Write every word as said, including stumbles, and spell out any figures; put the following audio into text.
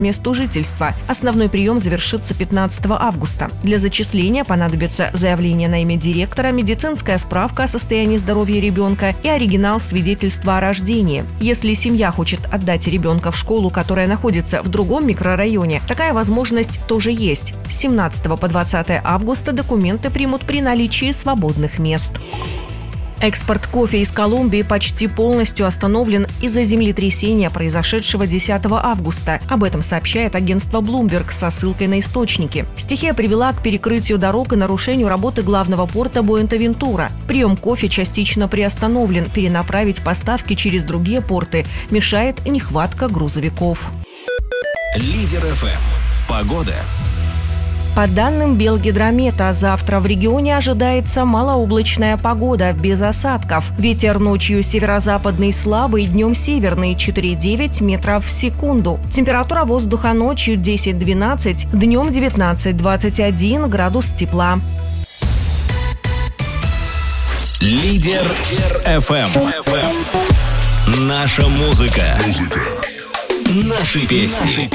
месту жительства. Основной прием завершится пятнадцатого августа. Для зачисления понадобится заявление на имя директора, медицинская справка о состоянии здоровья ребенка и оригинал свидетельства о рождении. Если семья хочет отдать ребенка в школу, которая находится в другом микрорайоне, такая возможность тоже есть. С семнадцатого по двадцатое августа документы примут при наличии свободных мест. Экспорт кофе из Колумбии почти полностью остановлен из-за землетрясения, произошедшего десятого августа. Об этом сообщает агентство Bloomberg со ссылкой на источники. Стихия привела к перекрытию дорог и нарушению работы главного порта Буэнавентура. Прием кофе частично приостановлен. Перенаправить поставки через другие порты мешает нехватка грузовиков. Лидер эф эм. Погода. По данным Белгидромета, завтра в регионе ожидается малооблачная погода, без осадков. Ветер ночью северо-западный слабый, днем северный четыре-девять метров в секунду. Температура воздуха ночью десять-двенадцать, днем девятнадцать-двадцать один градус тепла. Лидер эф эм. Наша музыка. Наши песни.